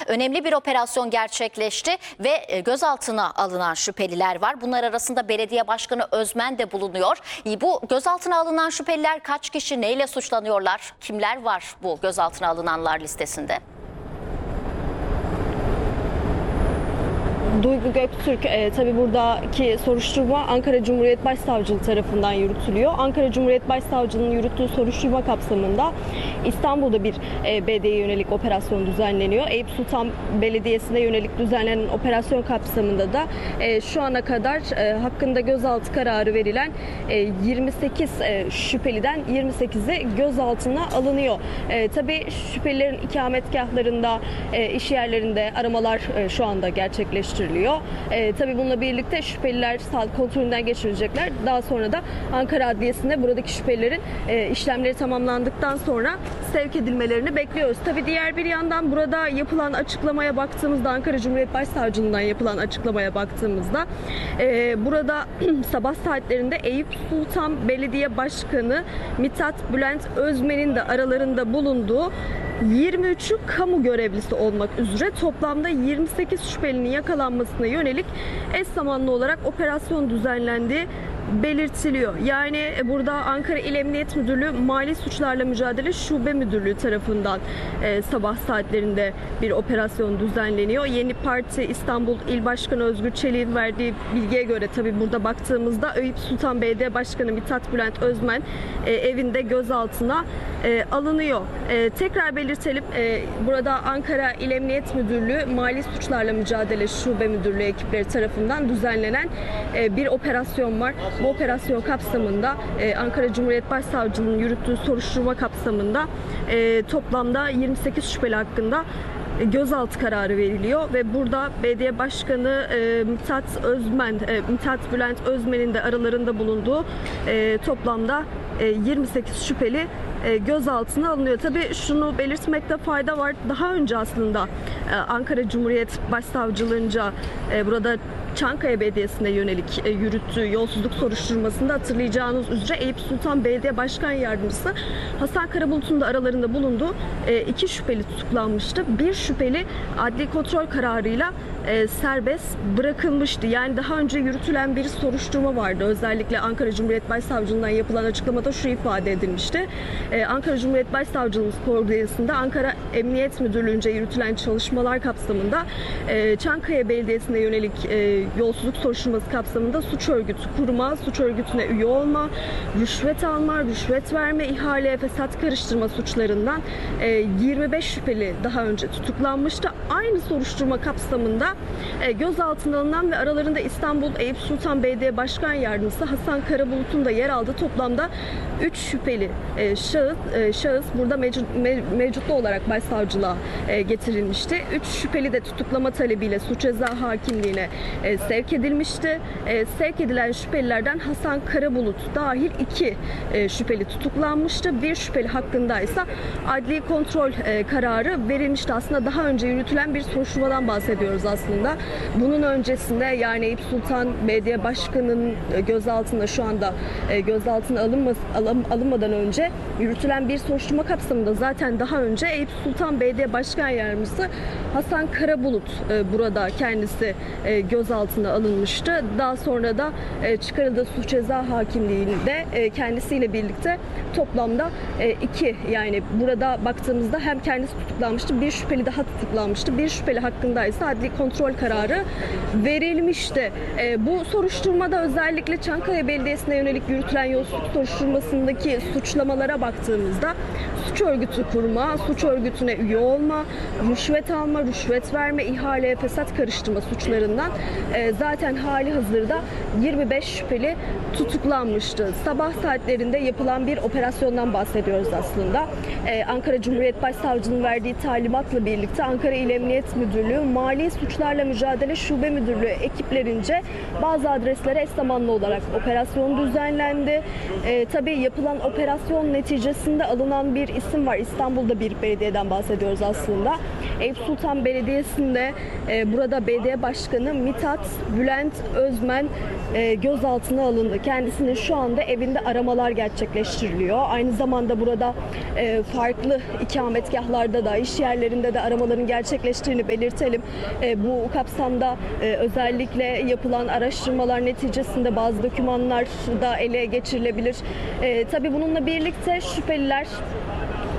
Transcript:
önemli bir operasyon gerçekleşti ve gözaltına alınan şüpheliler var. Bunlar arasında belediye başkanı Özmen de bulunuyor. Bu gözaltına alınan şüpheliler kaç kişi, neyle suçlanıyorlar? Kimler var bu gözaltına alınanlar listesinde? Duygu Göktürk, tabii buradaki soruşturma Ankara Cumhuriyet Başsavcılığı tarafından yürütülüyor. Ankara Cumhuriyet Başsavcılığı'nın yürüttüğü soruşturma kapsamında İstanbul'da bir belediyeye yönelik operasyon düzenleniyor. Eyüp Sultan Belediyesi'ne yönelik düzenlenen operasyon kapsamında da şu ana kadar hakkında gözaltı kararı verilen 28 şüpheliden 28'i gözaltına alınıyor. Tabii şüphelilerin ikametgahlarında, iş yerlerinde aramalar şu anda gerçekleştiriliyor. Tabii bununla birlikte şüpheliler sağlık kontrolünden geçirilecekler. Daha sonra da Ankara Adliyesi'nde buradaki şüphelilerin işlemleri tamamlandıktan sonra sevk edilmelerini bekliyoruz. Tabii diğer bir yandan burada yapılan açıklamaya baktığımızda, Ankara Cumhuriyet Başsavcılığından yapılan açıklamaya baktığımızda burada sabah saatlerinde Eyüp Sultan Belediye Başkanı Mithat Bülent Özmen'in de aralarında bulunduğu 23'ü kamu görevlisi olmak üzere toplamda 28 şüphelinin yakalanmasına yönelik eş zamanlı olarak operasyon düzenlendiği belirtiliyor. Yani burada Ankara İl Emniyet Müdürlüğü Mali Suçlarla Mücadele Şube Müdürlüğü tarafından sabah saatlerinde bir operasyon düzenleniyor. Yeni Parti İstanbul İl Başkanı Özgür Çelik'in verdiği bilgiye göre tabii burada baktığımızda Eyüp Sultan Belediye Başkanı Mithat Bülent Özmen evinde gözaltına alınıyor. Tekrar belirtelim, burada Ankara İl Emniyet Müdürlüğü Mali Suçlarla Mücadele Şube Müdürlüğü ekipleri tarafından düzenlenen bir operasyon var. Bu operasyon kapsamında Ankara Cumhuriyet Başsavcılığı'nın yürüttüğü soruşturma kapsamında toplamda 28 şüpheli hakkında gözaltı kararı veriliyor ve burada belediye başkanı Mithat Bülent Özmen'in de aralarında bulunduğu toplamda 28 şüpheli gözaltına alınıyor. Tabii şunu belirtmekte fayda var. Daha önce aslında Ankara Cumhuriyet Başsavcılığınca burada Çankaya Belediyesi'ne yönelik yürüttüğü yolsuzluk soruşturmasında hatırlayacağınız üzere Eyüp Sultan Belediye Başkan Yardımcısı Hasan Karabulut'un da aralarında bulunduğu 2 şüpheli tutuklanmıştı. Bir şüpheli adli kontrol kararıyla serbest bırakılmıştı. Yani daha önce yürütülen bir soruşturma vardı. Özellikle Ankara Cumhuriyet Başsavcılığından yapılan açıklamada şu ifade edilmişti. Ankara Cumhuriyet Başsavcılığı koordinasyonunda Ankara Emniyet Müdürlüğü'nce yürütülen çalışmalar kapsamında Çankaya Belediyesi'ne yönelik yolsuzluk soruşturması kapsamında suç örgütü kurma, suç örgütüne üye olma, rüşvet alma, rüşvet verme, ihale, fesat karıştırma suçlarından 25 şüpheli daha önce tutuklanmıştı. Aynı soruşturma kapsamında gözaltına alınan ve aralarında İstanbul Eyüp Sultan Belediye Başkan Yardımcısı Hasan Karabulut'un da yer aldığı toplamda 3 şüpheli şahıs burada mevcutlu olarak başsavcılığa getirilmişti. 3 şüpheli de tutuklama talebiyle suç ceza hakimliğine sevk edilmişti. Sevk edilen şüphelilerden Hasan Karabulut dahil 2 şüpheli tutuklanmıştı. Bir şüpheli hakkında ise adli kontrol kararı verilmişti. Aslında daha önce yürütülen bir soruşturmadan bahsediyoruz aslında. Bunun öncesinde yani Eyüp Sultan Belediye Başkanı'nın gözaltında şu anda gözaltına alınmadan önce yürütülen bir soruşturma kapsamında zaten daha önce Eyüp Sultan Belediye Başkan Yardımcısı Hasan Karabulut burada kendisi gözaltına alınmıştı. Daha sonra da çıkarıldığı suç ceza hakimliğinde kendisiyle birlikte toplamda 2, yani burada baktığımızda hem kendisi tutuklanmıştı, bir şüpheli daha tutuklanmıştı. Bir şüpheli hakkında ise adli kontrol kararı verilmişti. Bu soruşturmada özellikle Çankaya Belediyesi'ne yönelik yürütülen yolsuzluk soruşturmasındaki suçlamalara baktığımızda suç örgütü kurma, suç örgütüne üye olma, rüşvet alma, rüşvet verme, ihale, fesat karıştırma suçlarından zaten hali hazırda 25 şüpheli tutuklanmıştı. Sabah saatlerinde yapılan bir operasyondan bahsediyoruz aslında. Ankara Cumhuriyet Başsavcılığı'nın verdiği talimatla birlikte Ankara İl Emniyet Müdürlüğü Mali Suçlarla Mücadele Şube Müdürlüğü ekiplerince bazı adreslere eş zamanlı olarak operasyon düzenlendi. Tabii yapılan operasyon neticesinde alınan bir isim var. İstanbul'da bir belediyeden bahsediyoruz aslında. Eyüp Sultan Belediyesi'nde burada belediye başkanı Mithat Bülent Özmen gözaltına alındı. Kendisinin şu anda evinde aramalar gerçekleştiriliyor. Aynı zamanda burada farklı ikametgahlarda da, iş yerlerinde de aramaların gerçekleştiğini belirtelim. Bu kapsamda özellikle yapılan araştırmalar neticesinde bazı dokümanlar da ele geçirilebilir. Tabii bununla birlikte şüpheliler